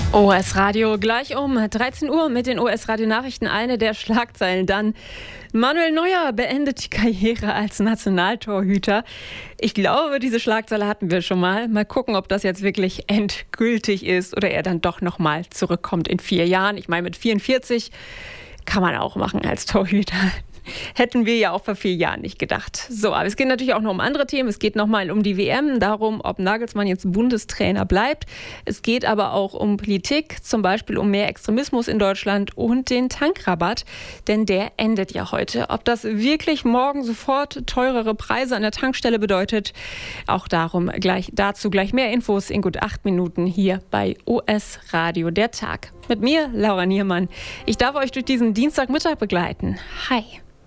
OS Radio gleich um 13 Uhr mit den OS Radio Nachrichten. Eine der Schlagzeilen dann. Manuel Neuer beendet die Karriere als Nationaltorhüter. Ich glaube, diese Schlagzeile hatten wir schon mal. Mal gucken, ob das jetzt wirklich endgültig ist oder er dann doch nochmal zurückkommt in 4 Jahren. Ich meine, mit 44 kann man auch machen als Torhüter. Hätten wir ja auch vor 4 Jahren nicht gedacht. So, aber es geht natürlich auch noch um andere Themen. Es geht nochmal um die WM, darum, ob Nagelsmann jetzt Bundestrainer bleibt. Es geht aber auch um Politik, zum Beispiel um mehr Extremismus in Deutschland und den Tankrabatt, denn der endet ja heute. Ob das wirklich morgen sofort teurere Preise an der Tankstelle bedeutet, auch dazu gleich mehr Infos in gut 8 Minuten hier bei OS Radio der Tag. Mit mir, Laura Niermann. Ich darf euch durch diesen Dienstagmittag begleiten. Hi.